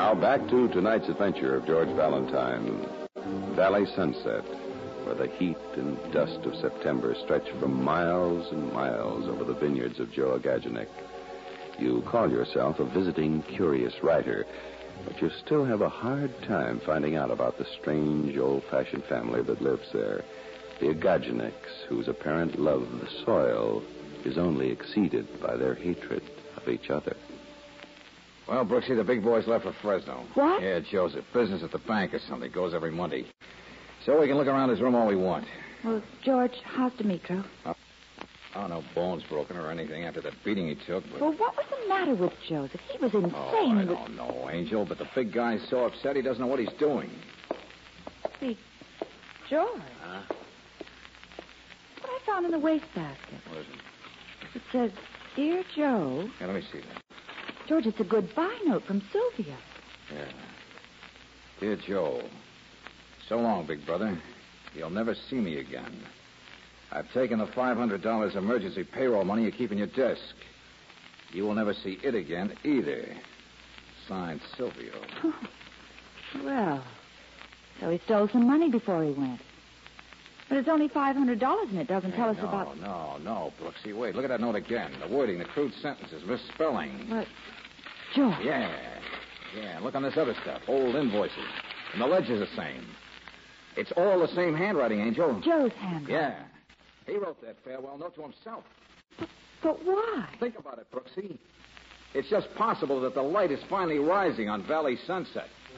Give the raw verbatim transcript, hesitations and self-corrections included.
Now back to tonight's adventure of George Valentine. Valley Sunset, where the heat and dust of September stretch for miles and miles over the vineyards of Joe Agaginik. You call yourself a visiting curious writer, but you still have a hard time finding out about the strange old-fashioned family that lives there, the Agaginiks, whose apparent love of the soil is only exceeded by their hatred of each other. Well, Brooksy, the big boy's left for Fresno. What? Yeah, Joseph. Business at the bank or something. Goes every Monday. So we can look around his room all we want. Well, George, how's Demetro? Oh, oh no bones broken or anything after that beating he took. But... Well, what was the matter with Joseph? He was insane. Oh, I don't know, Angel, but the big guy's so upset he doesn't know what he's doing. Hey, George. Huh? What I found in the wastebasket. What is it? It says, Dear Joe. Yeah, let me see that. George, it's a goodbye note from Sylvia. Yeah. Dear Joe, so long, big brother. You'll never see me again. I've taken the five hundred dollars emergency payroll money you keep in your desk. You will never see it again either. Signed, Silvio. Well, so he stole some money before he went. But it's only five hundred dollars, and it doesn't Hey, tell us no, about... No, no, Brooksy. Wait, look at that note again. The wording, the crude sentences, misspelling. What? George. Yeah. Yeah, look on this other stuff. Old invoices. And the ledger's the same. It's all the same handwriting, Angel. Joe's handwriting. Yeah. He wrote that farewell note to himself. But, but why? Think about it, Brooksy. It's just possible that the light is finally rising on Valley Sunset.